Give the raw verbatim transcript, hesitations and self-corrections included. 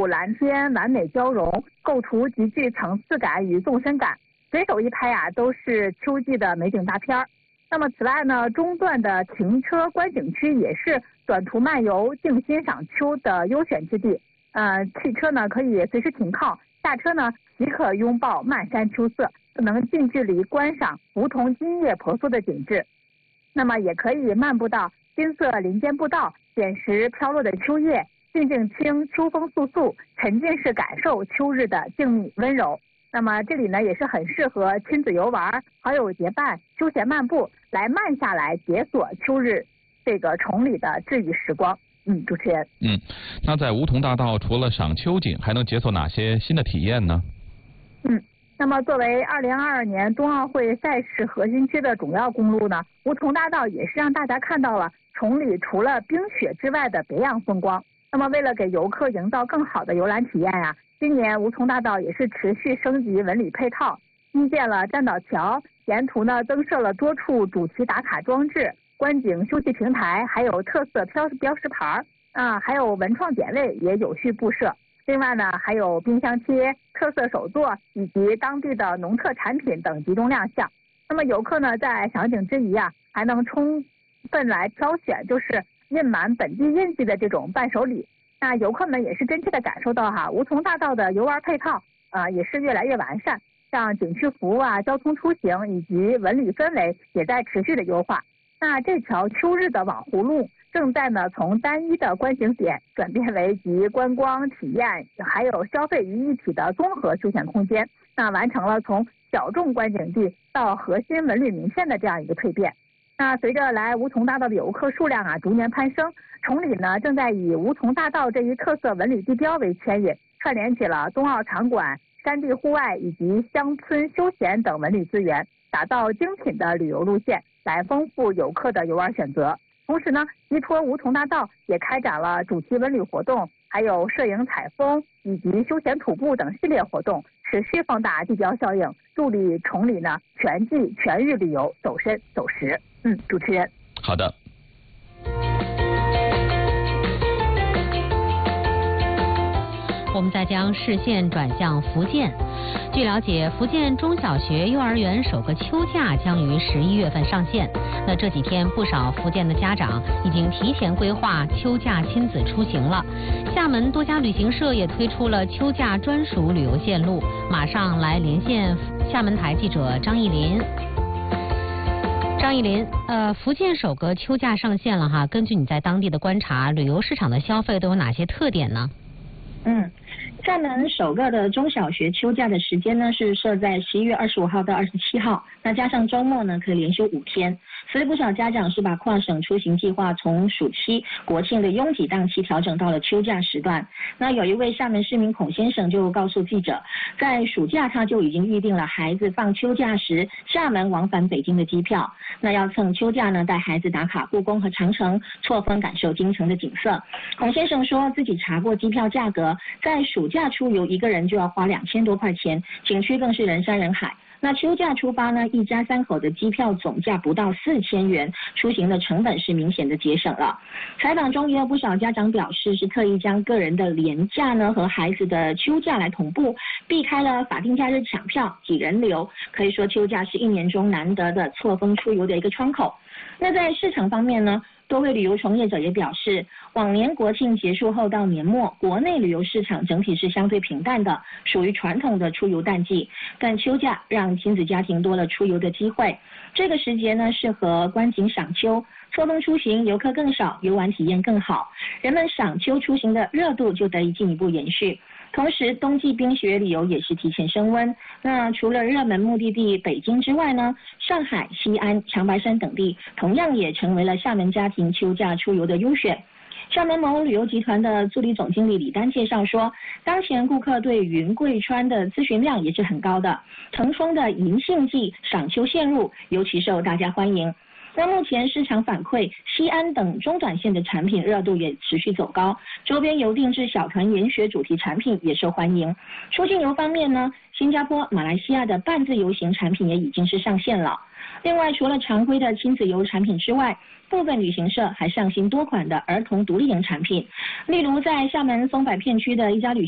雾蓝天完美交融，构图极具层次感与纵深感，随手一拍啊都是秋季的美景大片儿。那么此外呢，中段的停车观景区也是短途漫游、静欣赏秋的优选之地。呃，汽车呢可以随时停靠，下车呢即可拥抱漫山秋色，能近距离观赏梧桐金叶婆娑的景致。那么也可以漫步到金色林间步道，捡拾飘落的秋叶，静静听秋风簌簌，沉浸式感受秋日的静谧温柔。那么这里呢也是很适合亲子游玩、好友结伴、休闲漫步，来慢下来解锁秋日这个崇礼的治愈时光。嗯，主持人。 嗯，那在梧桐大道除了赏秋景，还能解锁哪些新的体验呢？ 嗯，那么作为二零二二年冬奥会赛事核心区的主要公路呢，梧桐大道也是让大家看到了崇礼除了冰雪之外的别样风光。那么为了给游客营造更好的游览体验呀、啊，今年梧桐大道也是持续升级文旅配套，新建了栈道桥，沿途呢增设了多处主题打卡装置、观景休息平台，还有特色标标识牌啊，还有文创点位也有序布设。另外呢，还有冰箱贴、特色手作以及当地的农特产品等集中亮相。那么游客呢，在赏景之余啊，还能充分来挑选就是印满本地印记的这种伴手礼。那游客们也是真切的感受到哈，梧桐大道的游玩配套啊、呃、也是越来越完善，像景区服务啊、交通出行以及文旅氛围也在持续的优化。那这条秋日的网湖路正在呢从单一的观景点转变为集观光体验还有消费于一体的综合休闲空间，那完成了从小众观景地到核心文旅名片的这样一个蜕变。那随着来梧桐大道的游客数量啊逐年攀升，崇礼呢正在以梧桐大道这一特色文旅地标为牵引，串联起了冬奥场馆、山地户外以及乡村休闲等文旅资源，打造精品的旅游路线，来丰富游客的游玩选择。同时呢，依托梧桐大道也开展了主题文旅活动，还有摄影采风以及休闲徒步等系列活动，持续放大地标效应，助力崇礼呢全季全域旅游走深走实。嗯，主持人。 好的。 我们再将视线转向福建。据了解，福建中小学、幼儿园首个秋假将于十一月份上线。那这几天，不少福建的家长已经提前规划秋假亲子出行了。厦门多家旅行社也推出了秋假专属旅游线路。马上来连线厦门台记者张艺林。张艺林，呃，福建首个秋假上线了哈。根据你在当地的观察，旅游市场的消费都有哪些特点呢？ 嗯，厦门首个的中小学秋假的时间呢是设在十一月二十五号到二十七号，那加上周末呢可以连休五天，所以不少家长是把跨省出行计划从暑期、国庆的拥挤档期调整到了秋假时段。那有一位厦门市民孔先生就告诉记者，在暑假他就已经预定了孩子放秋假时厦门往返北京的机票，那要趁秋假呢带孩子打卡故宫和长城，错峰感受京城的景色。孔先生说自己查过机票价格，在暑假出游一个人就要花两千多块钱，景区更是人山人海。那秋假出发呢，一家三口的机票总价不到四千元，出行的成本是明显的节省了。采访中也有不少家长表示，是特意将个人的连假呢和孩子的秋假来同步，避开了法定假日抢票、挤人流。可以说，秋假是一年中难得的错峰出游的一个窗口。那在市场方面呢，多位旅游从业者也表示，往年国庆结束后到年末，国内旅游市场整体是相对平淡的，属于传统的出游淡季。但秋假让亲子家庭多了出游的机会，这个时节呢适合观景赏秋，错峰出行游客更少，游玩体验更好，人们赏秋出行的热度就得以进一步延续。同时，冬季冰雪旅游也是提前升温。那除了热门目的地北京之外呢，上海、西安、长白山等地同样也成为了厦门家庭秋假出游的优选。厦门某旅游集团的助理总经理李丹介绍说，当前顾客对云贵川的咨询量也是很高的，腾冲的银杏季赏秋线路尤其受大家欢迎。那目前市场反馈，西安等中短线的产品热度也持续走高，周边游定制小团研学主题产品也受欢迎。出境游方面呢，新加坡、马来西亚的半自由行产品也已经是上线了。另外，除了常规的亲子游产品之外，部分旅行社还上新多款的儿童独立营产品，例如在厦门松柏片区的一家旅行